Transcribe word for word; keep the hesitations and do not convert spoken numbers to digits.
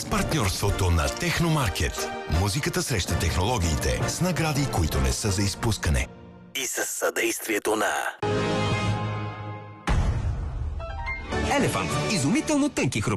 партньорството на Техномаркет. Музиката среща технологиите с награди, които не са за изпускане. И със съдействието на Елефант. Изумително тънки хрупки